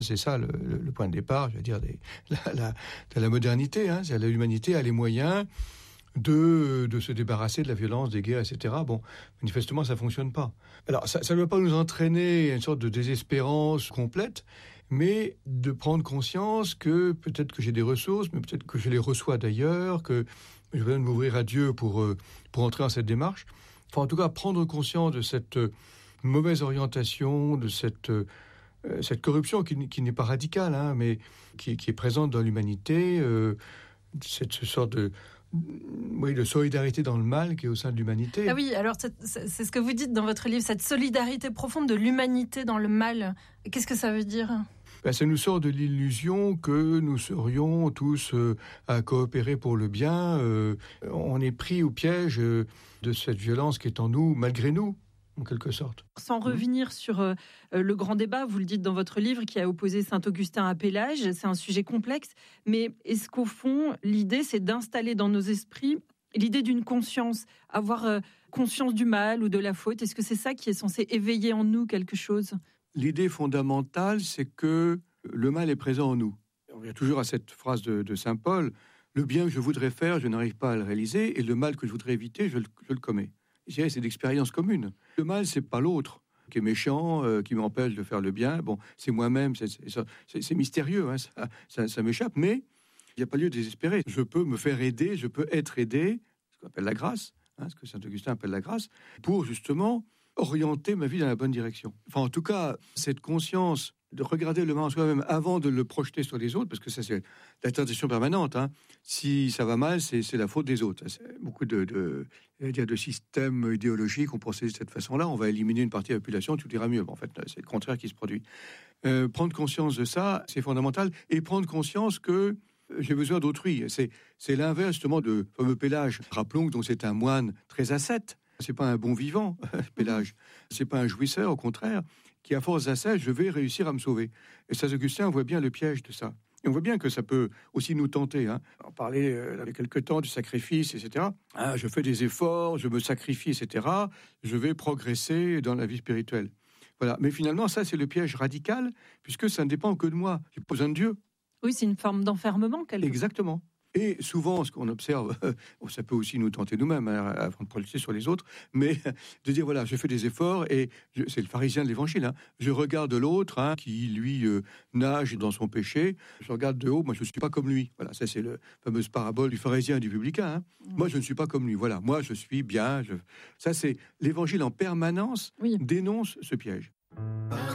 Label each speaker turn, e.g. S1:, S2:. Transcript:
S1: C'est ça le point de départ, je veux dire, de la modernité. C'est l'humanité a les moyens de se débarrasser de la violence, des guerres, etc. Bon, manifestement, ça fonctionne pas. Alors, ça ne doit pas nous entraîner à une sorte de désespérance complète, mais de prendre conscience que peut-être que j'ai des ressources, mais peut-être que je les reçois d'ailleurs, que je vais m'ouvrir à Dieu pour entrer dans cette démarche. Enfin, en tout cas, prendre conscience de cette mauvaise orientation, de cette corruption qui n'est pas radicale, mais qui est présente dans l'humanité, cette sorte de solidarité dans le mal qui est au sein de l'humanité.
S2: Ah oui, alors c'est ce que vous dites dans votre livre, cette solidarité profonde de l'humanité dans le mal. Qu'est-ce que ça veut dire ?
S1: Ça nous sort de l'illusion que nous serions tous à coopérer pour le bien. On est pris au piège de cette violence qui est en nous, malgré nous, en quelque sorte.
S2: Sans revenir sur le grand débat, vous le dites dans votre livre, qui a opposé Saint-Augustin à Pélage, c'est un sujet complexe, mais est-ce qu'au fond, l'idée, c'est d'installer dans nos esprits l'idée d'une conscience, avoir conscience du mal ou de la faute? Est-ce que c'est ça qui est censé éveiller en nous quelque chose ?
S1: L'idée fondamentale, c'est que le mal est présent en nous. On revient toujours à cette phrase de saint Paul, « Le bien que je voudrais faire, je n'arrive pas à le réaliser, et le mal que je voudrais éviter, je le commets. » Je dirais, c'est d'expérience commune. Le mal, c'est pas l'autre qui est méchant, qui m'empêche de faire le bien. Bon, c'est moi-même, c'est mystérieux, ça m'échappe, mais il n'y a pas lieu de désespérer. Je peux me faire aider, je peux être aidé, ce qu'on appelle la grâce, ce que Saint-Augustin appelle la grâce, pour justement orienter ma vie dans la bonne direction. Enfin, en tout cas, cette conscience de regarder le mal en soi-même avant de le projeter sur les autres, parce que ça, c'est la tentation permanente. Si ça va mal, c'est la faute des autres. C'est beaucoup de systèmes idéologiques ont procédé de cette façon-là. On va éliminer une partie de la population, tout ira mieux. En fait, c'est le contraire qui se produit. Prendre conscience de ça, c'est fondamental. Et prendre conscience que j'ai besoin d'autrui. C'est l'inverse, justement, de fameux Pélage. Rappelons que donc, c'est un moine très ascète. C'est pas un bon vivant, Pélage. C'est pas un jouisseur, au contraire, qui, à force d'ascèse, je vais réussir à me sauver. Et Saint-Augustin voit bien le piège de ça. Et on voit bien que ça peut aussi nous tenter. On parlait il y a quelque temps du sacrifice, etc. Je fais des efforts, je me sacrifie, etc. Je vais progresser dans la vie spirituelle. Voilà. Mais finalement, ça, c'est le piège radical, puisque ça ne dépend que de moi. J'ai pas besoin de Dieu.
S2: Oui, c'est une forme d'enfermement, quelque part.
S1: Exactement. Et souvent, ce qu'on observe, ça peut aussi nous tenter nous-mêmes, avant de projeter sur les autres, mais de dire, voilà, je fais des efforts, et c'est le pharisien de l'évangile, je regarde l'autre, qui, lui, nage dans son péché, je regarde de haut, moi, je ne suis pas comme lui. Voilà, ça, c'est la fameuse parabole du pharisien et du publicain. Moi, je ne suis pas comme lui. Voilà, moi, je suis bien. Ça, c'est l'évangile en permanence, dénonce ce piège.